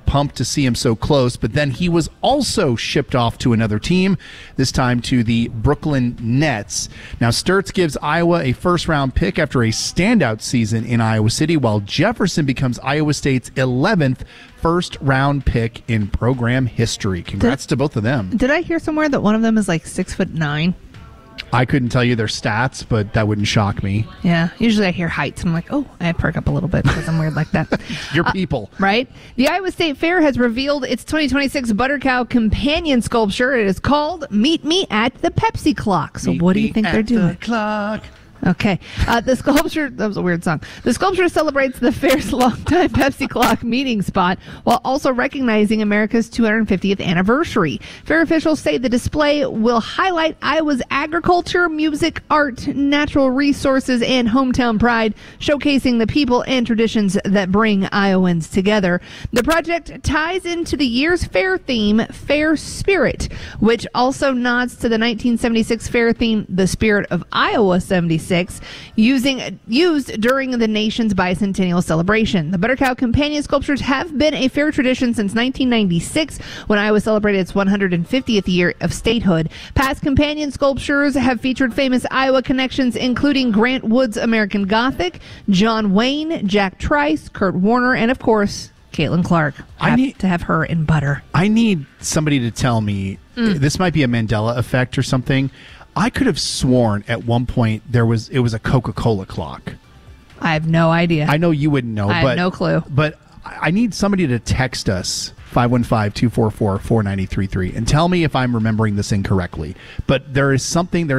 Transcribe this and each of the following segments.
pumped to see him so close, but then he was also shipped off to another team, this time to the Brooklyn Nets. Now, Sturtz gives Iowa a first-round pick after a standout season in Iowa City, while Jefferson becomes Iowa State's 11th first-round pick in program history. Congrats to both of them. Did I hear somewhere that one of them is like 6'9"? I couldn't tell you their stats, but that wouldn't shock me. Yeah, usually I hear heights, and I'm like, oh, I perk up a little bit because I'm weird like that. Your people. Right? The Iowa State Fair has revealed its 2026 Butter Cow companion sculpture. It is called Meet Me at the Pepsi Clock. So what do you think they're doing? The clock. Okay. The sculpture, that was a weird song. The sculpture celebrates the fair's longtime Pepsi Clock meeting spot while also recognizing America's 250th anniversary. Fair officials say the display will highlight Iowa's agriculture, music, art, natural resources, and hometown pride, showcasing the people and traditions that bring Iowans together. The project ties into the year's fair theme, Fair Spirit, which also nods to the 1976 fair theme, The Spirit of Iowa 76. Used during the nation's bicentennial celebration. The Butter Cow companion sculptures have been a fair tradition since 1996, when Iowa celebrated its 150th year of statehood. Past companion sculptures have featured famous Iowa connections, including Grant Wood's American Gothic, John Wayne, Jack Trice, Kurt Warner, and of course, Caitlin Clark. I need to have her in butter. I need somebody to tell me, this might be a Mandela effect or something. I could have sworn at one point it was a Coca-Cola clock. I have no idea. I know you wouldn't know. I have no clue. But I need somebody to text us, 515-244-4933, and tell me if I'm remembering this incorrectly. But there is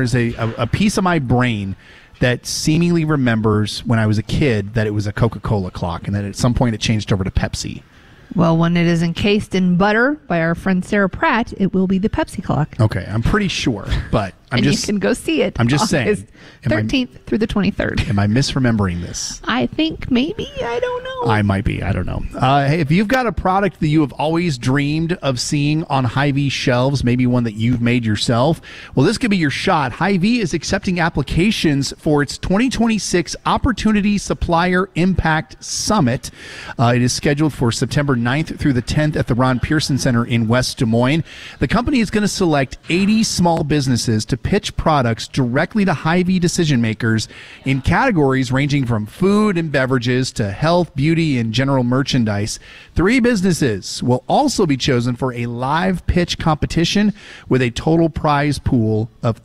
a piece of my brain that seemingly remembers when I was a kid that it was a Coca-Cola clock, and that at some point it changed over to Pepsi. Well, when it is encased in butter by our friend Sarah Pratt, it will be the Pepsi Clock. Okay, I'm pretty sure, but you can go see it. I'm just saying. 13th through the 23rd. Am I misremembering this? I think maybe. I don't know. I might be. I don't know. Hey, if you've got a product that you have always dreamed of seeing on Hy-Vee shelves, maybe one that you've made yourself, well, this could be your shot. Hy-Vee is accepting applications for its 2026 Opportunity Supplier Impact Summit. It is scheduled for September 9th through the 10th at the Ron Pearson Center in West Des Moines. The company is going to select 80 small businesses to pitch products directly to Hy-Vee decision makers in categories ranging from food and beverages to health, beauty, and general merchandise. 3 businesses will also be chosen for a live pitch competition with a total prize pool of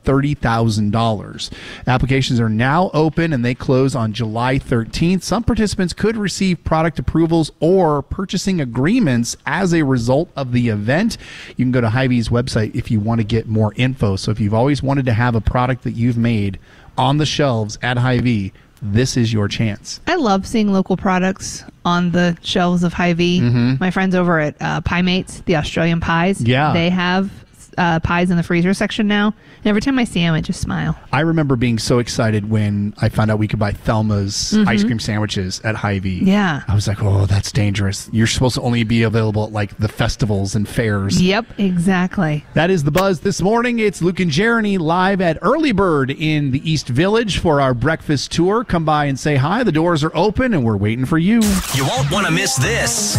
$30,000. Applications are now open and they close on July 13th. Some participants could receive product approvals or purchasing agreements as a result of the event. You can go to Hy-Vee's website if you want to get more info. So if you've always wanted to have a product that you've made on the shelves at Hy-Vee, this is your chance. I love seeing local products on the shelves of Hy-Vee. My friends over at Pie Mates, the Australian pies, they have pies in the freezer section now. And every time I see them, I just smile. I remember being so excited when I found out we could buy Thelma's ice cream sandwiches at Hy-Vee. Yeah. I was like, oh, that's dangerous. You're supposed to only be available at like the festivals and fairs. Yep, exactly. That is the buzz this morning. It's Luke and Jeremy live at Early Bird in the East Village for our breakfast tour. Come by and say hi. The doors are open and we're waiting for you. You won't want to miss this.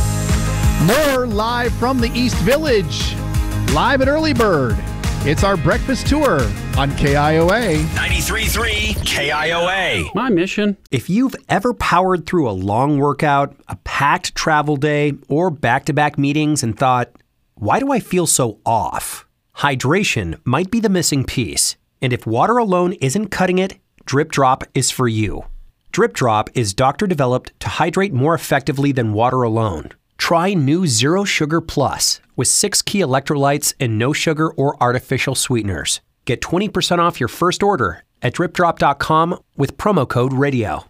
More live from the East Village. Live at Early Bird. It's our breakfast tour on KIOA. 93.3 KIOA. My mission. If you've ever powered through a long workout, a packed travel day, or back-to-back meetings and thought, why do I feel so off? Hydration might be the missing piece. And if water alone isn't cutting it, Drip Drop is for you. Drip Drop is doctor-developed to hydrate more effectively than water alone. Try new Zero Sugar Plus with 6 key electrolytes and no sugar or artificial sweeteners. Get 20% off your first order at dripdrop.com with promo code radio.